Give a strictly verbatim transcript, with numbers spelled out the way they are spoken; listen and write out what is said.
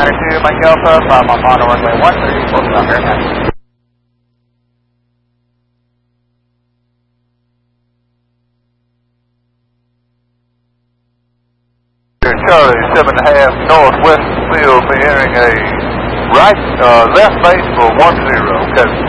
ninety-two, Mike Alpha, five mile on runway one three, full stop aircraft. Charlie, seven and a half northwest field, be entering a right, uh, left base for one zero, okay.